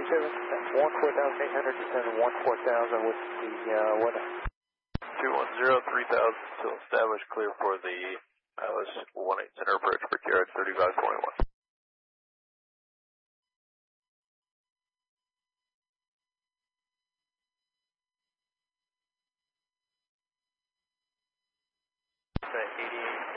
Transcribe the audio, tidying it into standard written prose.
14,800, descend 14,000 with the weather. 210, 3000, still established, clear for the ILS 18 center approach for Jared 3521. Okay, 88.